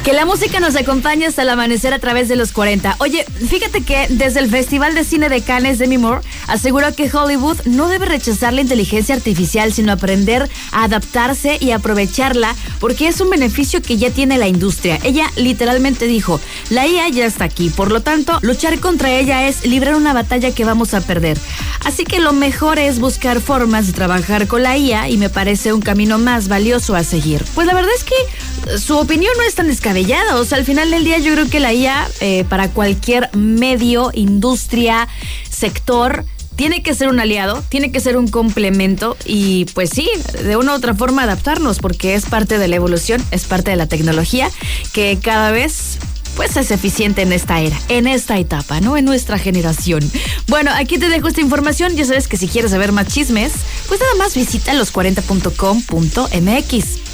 Que la música nos acompañe hasta el amanecer a través de los 40. Oye, fíjate que desde el Festival de Cine de Cannes, Demi Moore aseguró que Hollywood no debe rechazar la inteligencia artificial, sino aprender a adaptarse y aprovecharla, porque es un beneficio que ya tiene la industria. Ella literalmente dijo, la IA ya está aquí, por lo tanto, luchar contra ella es librar una batalla que vamos a perder. Así que lo mejor es buscar formas de trabajar con la IA y me parece un camino más valioso a seguir. Pues la verdad es que su opinión no es tan descabellada. O sea, al final del día yo creo que la IA para cualquier medio, industria, sector, tiene que ser un aliado, tiene que ser un complemento y pues sí, de una u otra forma adaptarnos, porque es parte de la evolución, es parte de la tecnología que cada vez pues es eficiente en esta era, en esta etapa, ¿no? En nuestra generación. Bueno, aquí te dejo esta información. Ya sabes que si quieres saber más chismes, pues nada más visita los40.com.mx.